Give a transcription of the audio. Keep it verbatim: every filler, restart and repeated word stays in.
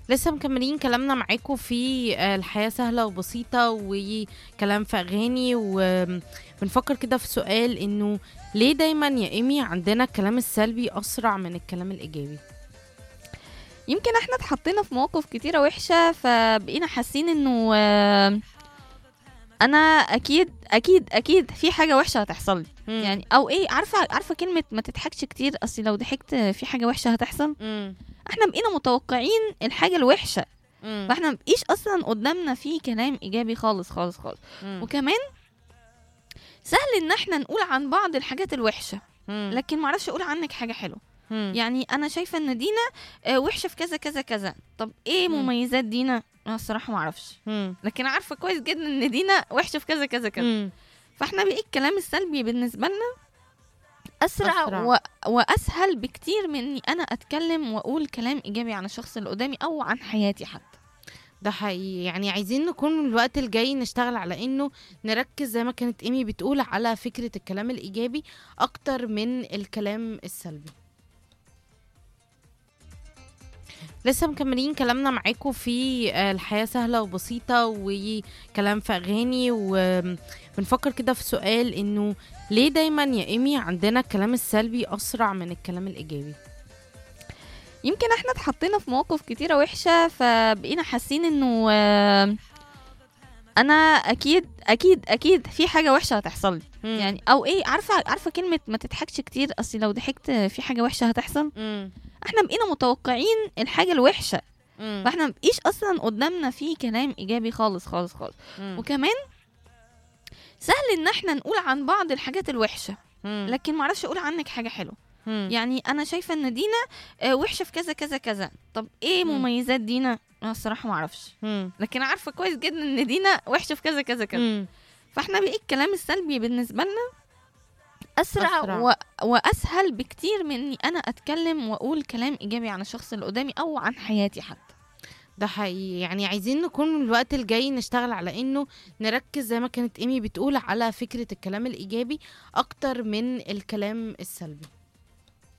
لسه مكملين كلامنا معاكم في آه، الحياة سهلة وبسيطة وكلام في أغاني وبنفكر كده في سؤال إنه ليه دايما يا إيمي عندنا الكلام السلبي أسرع من الكلام الإيجابي؟ يمكن احنا اتحطينا في مواقف كتيرة وحشة فبقينا حاسين انه آه، انا اكيد اكيد اكيد في حاجة وحشة هتحصل لي. مم. يعني او ايه، عارفة عارفة كلمة ما تضحكش كتير، اصل لو ضحكت في حاجة وحشة هتحصل. مم. احنا بقينا متوقعين الحاجة الوحشة، مم. فاحنا مبقيش اصلا قدامنا في كلام ايجابي خالص خالص خالص. مم. وكمان سهل ان احنا نقول عن بعض الحاجات الوحشة، مم. لكن معرفش اقول عنك حاجة حلوة. مم. يعني انا شايفه ان دينا آه، وحشه في كذا كذا كذا. طب ايه مم. مميزات دينا؟ انا الصراحه ما اعرفش، مم. لكن عارفه كويس جدا ان دينا وحشه في كذا كذا كذا. مم. فاحنا بقى الكلام السلبي بالنسبه لنا اسرع, أسرع. و... واسهل بكتير من اني انا اتكلم واقول كلام ايجابي عن الشخص اللي قدامي او عن حياتي حتى. ده حقيقي، يعني عايزين نكون الوقت الجاي نشتغل على انه نركز زي ما كانت ايمي بتقول على فكرة الكلام الايجابي اكتر من الكلام السلبي. لسه مكملين كلامنا معاكم في آه، الحياة سهلة وبسيطة وكلام في أغاني وبنفكر كده في سؤال إنه ليه دايما يا إيمي عندنا الكلام السلبي أسرع من الكلام الإيجابي؟ يمكن احنا اتحطينا في مواقف كتيرة وحشة فبقينا حاسين انه آه، انا اكيد اكيد اكيد في حاجة وحشة هتحصل لي. مم. يعني او ايه، عارفة عارفة كلمة ما تضحكش كتير، اصل لو ضحكت في حاجة وحشة هتحصل. مم. احنا بقينا متوقعين الحاجة الوحشة، مم. فاحنا مبقيش اصلا قدامنا في كلام ايجابي خالص خالص خالص. مم. وكمان سهل ان احنا نقول عن بعض الحاجات الوحشة، مم. لكن معرفش اقول عنك حاجة حلوة. مم. يعني انا شايفة ان دينا آه، وحشة في كذا كذا كذا. طب ايه مم. مميزات دينا؟ انا الصراحة ما اعرفش، مم. لكن عارفة كويس جدا ان دينا وحشة في كذا كذا كذا. مم. فاحنا بقى الكلام السلبي بالنسبة لنا اسرع, أسرع. و... واسهل بكتير من اني انا اتكلم واقول كلام ايجابي عن الشخص اللي قدامي او عن حياتي حتى. ده حقيقي، يعني عايزين نكون الوقت الجاي نشتغل على انه نركز زي ما كانت ايمي بتقول على فكرة الكلام الايجابي اكتر من الكلام السلبي.